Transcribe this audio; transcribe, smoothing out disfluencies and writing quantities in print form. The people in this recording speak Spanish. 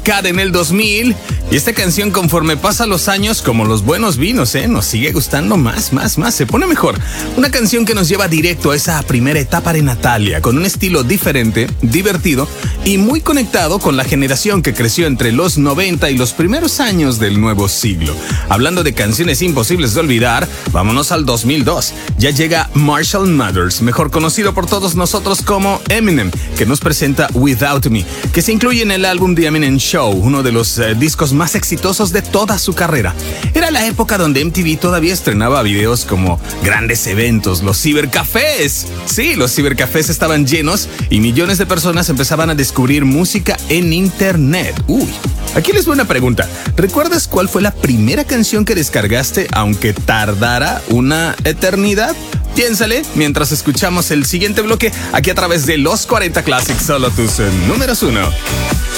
Cat en el 2000. Y esta canción, conforme pasan los años, como los buenos vinos, nos sigue gustando más, se pone mejor. Una canción que nos lleva directo a esa primera etapa de Natalia, con un estilo diferente, divertido y muy conectado con la generación que creció entre los 90 y los primeros años del nuevo siglo. Hablando de canciones imposibles de olvidar, vámonos al 2002. Ya llega Marshall Mathers, mejor conocido por todos nosotros como Eminem, que nos presenta Without Me, que se incluye en el álbum The Eminem Show, uno de los discos más exitosos de toda su carrera. Era la época donde MTV todavía estrenaba videos como grandes eventos, los cibercafés. Sí, los cibercafés estaban llenos y millones de personas empezaban a descubrir música en internet. Aquí les voy una pregunta. ¿Recuerdas cuál fue la primera canción que descargaste, aunque tardara una eternidad? Piénsale mientras escuchamos el siguiente bloque aquí a través de Los 40 Classics, solo tus números 1.